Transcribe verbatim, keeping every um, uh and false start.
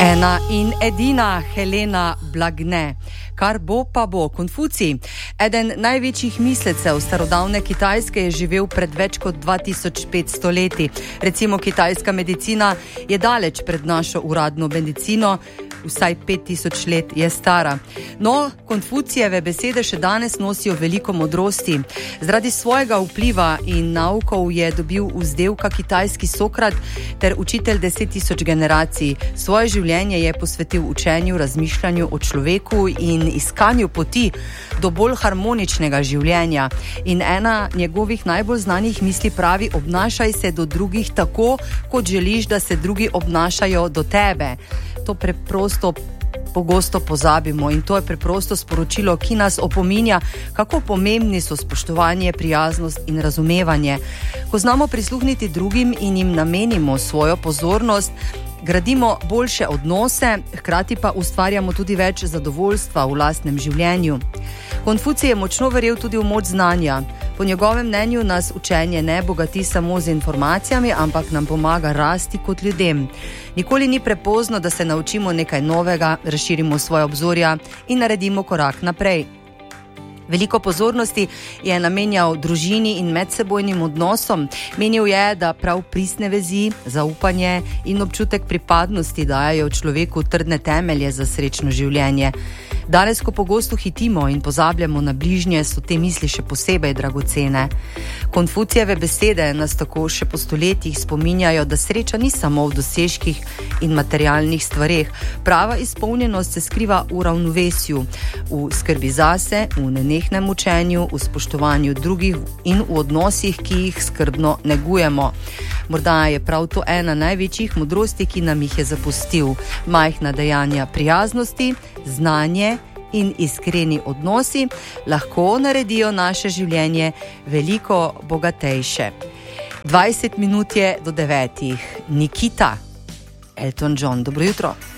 Ena in edina Helena Blagne. Kar bo, pa bo. Konfucij, eden največjih mislecev starodavne Kitajske, je živel pred več kot dva tisoč petsto leti. Recimo, kitajska medicina je daleč pred našo uradno medicino, vsaj pet tisoč let je stara. No, Konfucijeve besede še danes nosijo veliko modrosti. Zaradi svojega vpliva in naukov je dobil vzdevka kitajski Sokrat ter učitelj deset tisoč generacij. Svoje življenje je posvetil učenju, razmišljanju o človeku in iskanju poti do bolj harmoničnega življenja. In ena njegovih najbolj znanih misli pravi: obnašaj se do drugih tako, kot želiš, da se drugi obnašajo do tebe. To preprosto pogosto pozabimo in to je preprosto sporočilo, ki nas opominja, kako pomembni so spoštovanje, prijaznost in razumevanje. Ko znamo prisluhniti drugim in jim namenimo svojo pozornost, gradimo boljše odnose, hkrati pa ustvarjamo tudi več zadovoljstva v lastnem življenju. Konfucij je močno verjel tudi v moč znanja. Po njegovem mnenju nas učenje ne bogati samo z informacijami, ampak nam pomaga rasti kot ljudem. Nikoli ni prepozno, da se naučimo nekaj novega, razširimo svoje obzorja in naredimo korak naprej. Veliko pozornosti je namenjal družini in medsebojnim odnosom. Menil je, da prav pristne vezi, zaupanje in občutek pripadnosti dajajo človeku trdne temelje za srečno življenje. Danes, ko pogosto hitimo in pozabljamo na bližnje, so te misli še posebej dragocene. Konfucijeve besede nas tako še po stoletjih spominjajo, da sreča ni samo v dosežkih in materialnih stvareh. Prava izpolnjenost se skriva v ravnovesju, v skrbi zase, v nenehnem učenju, v spoštovanju drugih in v odnosih, ki jih skrbno negujemo. Morda je prav to ena največjih modrosti, ki nam jih je zapustil. Majhna dejanja prijaznosti, znanje in iskreni odnosi lahko naredijo naše življenje veliko bogatejše. dvajset minut je do devetih. Nikita, Elton John, dobro jutro.